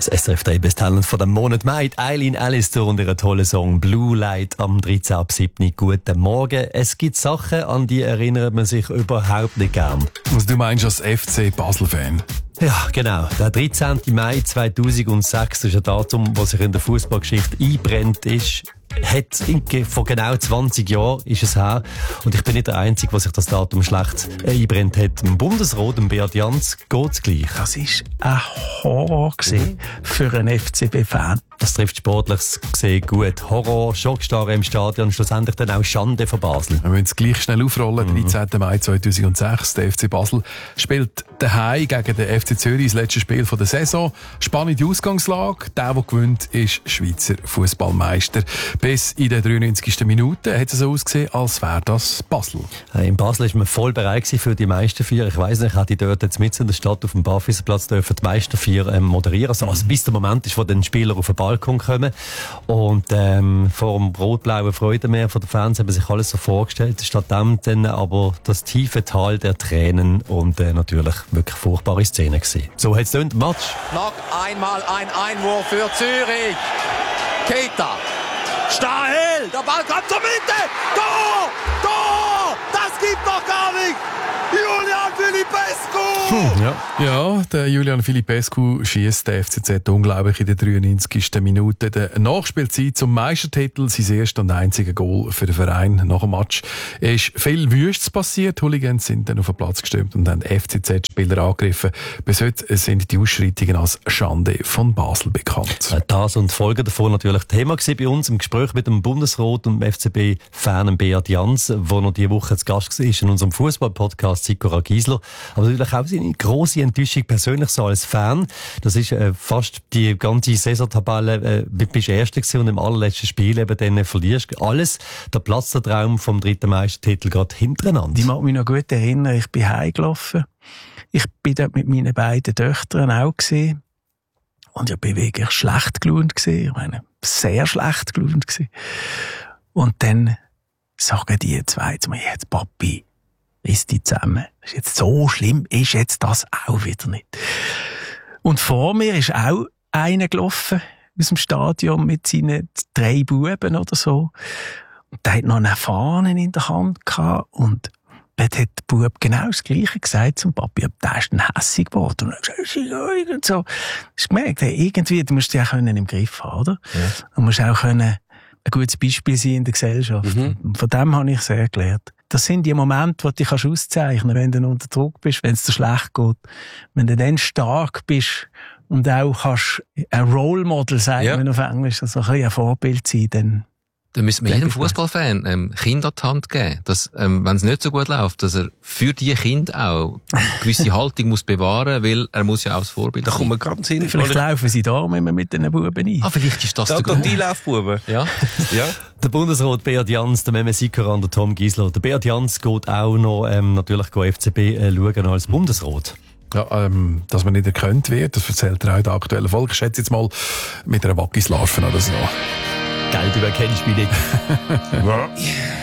SRF 3 Best Talent von dem Monat Mai. Eileen Allister und ihren tollen Song Blue Light am 13. ab 7. Guten Morgen. Es gibt Sachen, an die erinnert man sich überhaupt nicht gern. Also du meinst als FC Basel-Fan? Ja, genau. Der 13. Mai 2006 ist ein Datum, das sich in der Fußballgeschichte einbrennt ist. Vor genau 20 Jahren ist es her. Und ich bin nicht der Einzige, der sich das Datum schlecht einbrennt hat. Im Bundesrat, im Beat Jans, geht's gleich. Das war ein Horror für einen FCB-Fan. Das trifft sportlich gesehen gut. Horror, Schockstarre im Stadion, schlussendlich dann auch Schande für Basel. Wir müssen es gleich schnell aufrollen. 13. Mai 2006. Der FC Basel spielt daheim gegen den FC Zürich, das letzte Spiel der Saison. Spannende Ausgangslage. Der gewinnt, ist Schweizer Fußballmeister. Bis in der 93. Minute hat es so ausgesehen, als wäre das Basel. In Basel war man voll bereit für die Meisterfeier. Ich weiss nicht, hätte ich dort jetzt mitten in der Stadt auf dem Barfüsserplatz die Meisterfeier moderieren. Also bis der Moment ist, wo dann Spieler auf den Balkon kommen. Und vor dem rot-blauen Freudenmeer von den Fans haben sich alles so vorgestellt. Stattdem dann aber das tiefe Tal der Tränen und natürlich wirklich furchtbare Szenen gewesen. So hat es dann den Match. Noch einmal ein Einwurf für Zürich. Keita. Stahel, der Ball kommt zur Mitte. Tor! Tor! Das gibt doch gar nicht. Julian Filipescu! Ja, der Julian Filipescu schießt der FCZ unglaublich in der 93. Minute. Der Nachspielzeit zum Meistertitel, sein erstes und einziges Goal für den Verein nach dem Match. Es ist viel Wüstes passiert. Hooligans sind dann auf den Platz gestürmt und haben FCZ-Spieler angegriffen. Bis heute sind die Ausschreitungen als Schande von Basel bekannt. Das und Folgen davon natürlich Thema gewesen bei uns im Gespräch mit dem Bundesrat und dem FCB-Fan Beat Jans, der noch diese Woche zu Gast war in unserem Fußball-Podcast Sikora Giesler. Aber natürlich auch seine grosse Enttäuschung persönlich so als Fan. Das ist fast die ganze Saisontabelle. Bist Erster gewesen und im allerletzten Spiel eben dann verlierst. Alles, der Platz der Traum vom 3. Meistertitel gerade hintereinander. Ich mag mich noch gut erinnern, ich bin heimgelaufen. Ich bin dort mit meinen beiden Töchtern auch gewesen. Und ich bin wirklich schlecht gelaunt gewesen. Ich meine, sehr schlecht gelaunt gewesen. Und dann sagen die zwei zu mir, jetzt Papi, riss dich zusammen. Das ist jetzt so schlimm, ist jetzt das auch wieder nicht. Und vor mir ist auch einer gelaufen aus dem Stadion mit seinen 3 Buben oder so. Und der hat noch eine Fahne in der Hand gehabt und dort hat der Bub genau das Gleiche gesagt zum Papi. Der ist dann hässig geworden. Und er hat gesagt, und so. Hast du gemerkt, irgendwie, du musst dich auch im Griff haben, oder? Ja. Du musst auch ein gutes Beispiel sein in der Gesellschaft. Und von dem habe ich sehr gelernt. Das sind die Momente, wo du dich auszeichnen kannst, wenn du unter Druck bist, wenn es dir schlecht geht. Wenn du dann stark bist und auch kannst ein Role Model sein, wenn du auf Englisch, also ein Vorbild sein, dann müssen wir jedem Fußballfan Kinder an die Hand geben, dass, wenn es nicht so gut läuft, dass er für die Kinder auch eine gewisse Haltung muss bewahren, weil er muss ja auch das Vorbild sein. Da kommt man ganz hin. Vielleicht laufen sie da immer mit den Buben ein. Vielleicht ist das der Grund. Die Laufbuben. Ja. Der Bundesrat Beat Jans, der Meme Sikora und der Tom Giesler. Der Beat Jans geht auch noch natürlich FCB schauen als Bundesrat. Ja, dass man nicht erkannt wird, das erzählt er auch in der aktuellen Folge. Ich schätze jetzt mal mit einer Wackis laufen oder so. Geld, du erkennst mich nicht.